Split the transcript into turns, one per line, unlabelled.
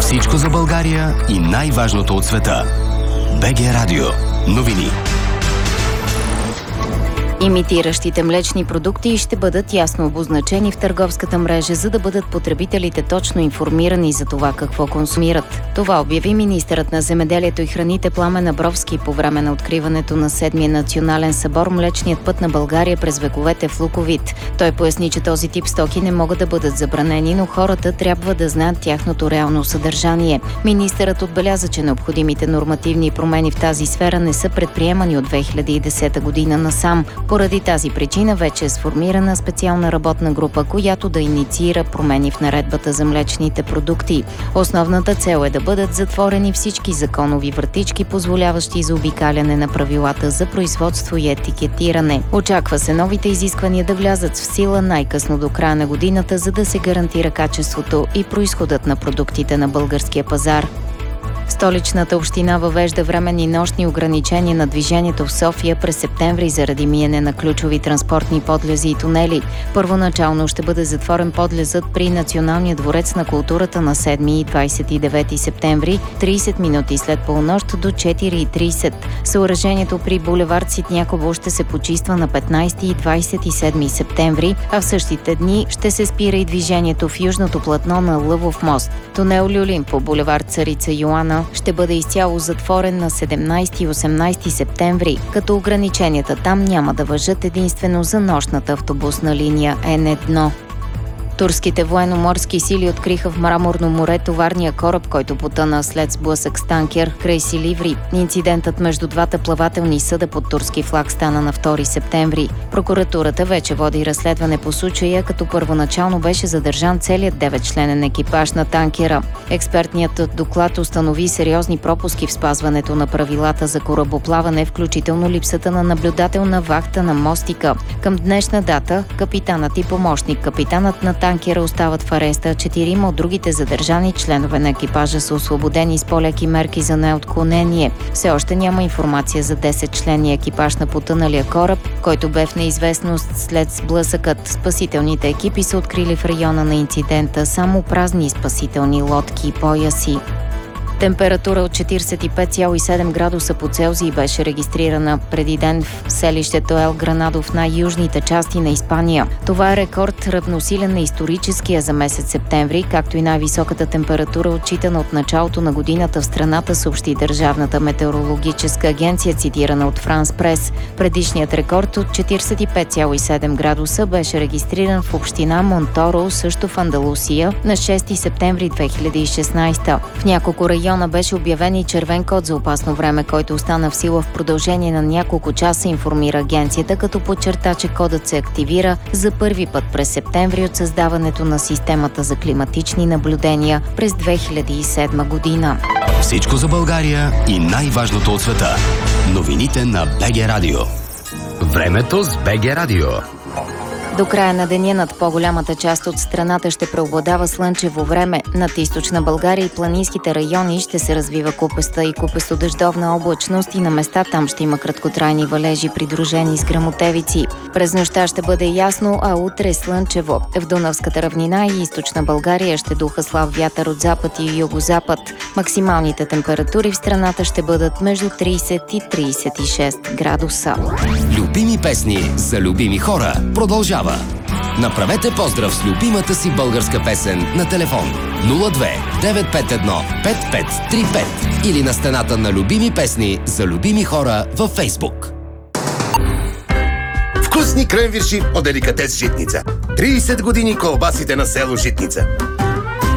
Всичко за България и най-важното от света. БГ Радио. Новини.
Имитиращите млечни продукти ще бъдат ясно обозначени в търговската мрежа, за да бъдат потребителите точно информирани за това какво консумират. Това обяви министърът на земеделието и храните Пламен Абровски по време на откриването на 7-я национален събор "Млечният път на България през вековете" в Луковит. Той поясни, че този тип стоки не могат да бъдат забранени, но хората трябва да знаят тяхното реално съдържание. Министърът отбеляза, че необходимите нормативни промени в тази сфера не са предприемани от 2010 година насам. Поради тази причина вече е сформирана специална работна група, която да инициира промени в наредбата за млечните продукти. Основната цел е да бъдат затворени всички законови вратички, позволяващи заобикаляне на правилата за производство и етикетиране. Очаква се новите изисквания да влязат в сила най-късно до края на годината, за да се гарантира качеството и произходът на продуктите на българския пазар. Столичната община въвежда временни нощни ограничения на движението в София през септември заради миене на ключови транспортни подлези и тунели. Първоначално ще бъде затворен подлезът при Националния дворец на културата на 7 и 29 септември, 30 минути след полунощ до 4:30. Съоръжението при булевард Ситняково ще се почиства на 15 и 27 септември, а в същите дни ще се спира и движението в южното платно на Лъвов мост. Тунел Люлин по булевард Царица Йоана ще бъде изцяло затворен на 17 и 18 септември, като ограниченията там няма да важат единствено за нощната автобусна линия N1. Турските военноморски сили откриха в Мраморно море товарния кораб, който потъна след сблъсък с танкер край Силиври. Инцидентът между двата плавателни съда под турски флаг стана на 2 септември. Прокуратурата вече води разследване по случая, като първоначално беше задържан целият 9-членен екипаж на танкера. Експертният доклад установи сериозни пропуски в спазването на правилата за корабоплаване, включително липсата на наблюдателна вахта на мостика. Към днешна дата капитанът и помощник капитанът на танкера остават в ареста, 4 от другите задържани членове на екипажа са освободени с по-леки мерки за неотклонение. Все още няма информация за 10-членния екипаж на потъналия кораб, който бе в неизвестност след сблъсъкът. Спасителните екипи са открили в района на инцидента само празни спасителни лодки и пояси. Температура от 45,7 градуса по Целзий беше регистрирана преди ден в селището Ел Гранадо в най-южните части на Испания. Това е рекорд, равносилен на историческия за месец септември, както и най-високата температура, отчитана от началото на годината в страната, съобщи Държавната метеорологическа агенция, цитирана от Франс Прес. Предишният рекорд от 45,7 градуса беше регистриран в община Монторо, също в Андалусия, на 6 септември 2016. В няколко района беше обявен и червен код за опасно време, който остана в сила в продължение на няколко часа, информира агенцията, като подчерта, че кодът се активира за първи път през септември от създаването на системата за климатични наблюдения през 2007 година.
Всичко за България и най-важното от света. Новините на БГ Радио. Времето с БГ Радио.
До края на деня над по-голямата част от страната ще преобладава слънчево време. Над източна България и планинските райони ще се развива купеста и купесто-дъждовна облачност и на места там ще има краткотрайни валежи, придружени с гръмотевици. През нощта ще бъде ясно, а утре слънчево. В Дунавската равнина и източна България ще духа слаб вятър от запад и югозапад. Максималните температури в страната ще бъдат между 30 и 36 градуса.
Любими песни за любими хора продължава. Направете поздрав с любимата си българска песен на телефон 02 951 5535 или на стената на любими песни за любими хора във Фейсбук.
Вкусни кренвирши от деликатес Житница. 30 години колбасите на село Житница.